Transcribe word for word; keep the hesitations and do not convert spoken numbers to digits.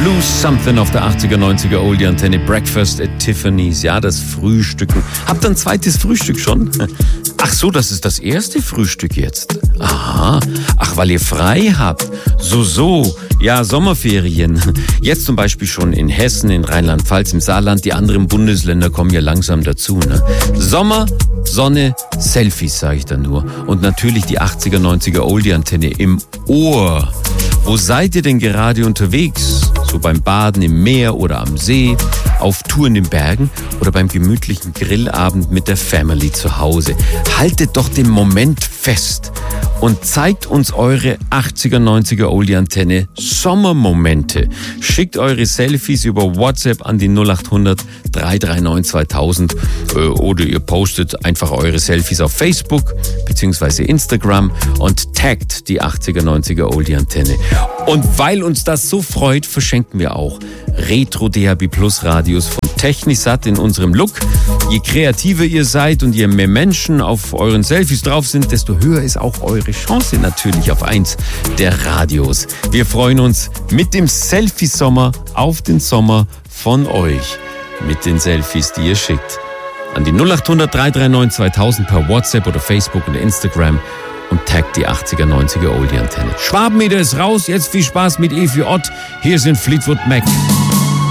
Lose Something auf der achtziger, neunziger Oldie-Antenne. Breakfast at Tiffany's. Ja, das Frühstücken. Habt ihr ein zweites Frühstück schon? Ach so, das ist das erste Frühstück jetzt. Aha. Ach, weil ihr frei habt. So, so. Ja, Sommerferien. Jetzt zum Beispiel schon in Hessen, in Rheinland-Pfalz, im Saarland. Die anderen Bundesländer kommen ja langsam dazu. Ne? Sommer, Sonne, Selfies, sage ich dann nur. Und natürlich die achtziger, neunziger Oldie-Antenne im Ohr. Wo seid ihr denn gerade unterwegs? So beim Baden im Meer oder am See, auf Tour in den Bergen oder beim gemütlichen Grillabend mit der Family zu Hause. Haltet doch den Moment fest und zeigt uns eure achtziger, neunziger Oldie-Antenne Sommermomente. Schickt eure Selfies über WhatsApp an die null acht hundert, drei drei neun, zweitausend oder ihr postet einfach eure Selfies auf Facebook bzw. Instagram und taggt die achtziger, neunziger Oldie-Antenne. Und weil uns das so freut, verschenken wir auch Retro-D A B Plus Radios von Technisat in unserem Look. Je kreativer ihr seid und je mehr Menschen auf euren Selfies drauf sind, desto höher ist auch eure Chance natürlich auf eins der Radios. Wir freuen uns mit dem Selfie-Sommer auf den Sommer von euch. Mit den Selfies, die ihr schickt. An die null acht hundert, drei drei neun, zweitausend per WhatsApp oder Facebook oder Instagram. Und taggt die achtziger, neunziger Oldie-Antenne. Schwabenmeter ist raus, jetzt viel Spaß mit Evi Ott. Hier sind Fleetwood Mac.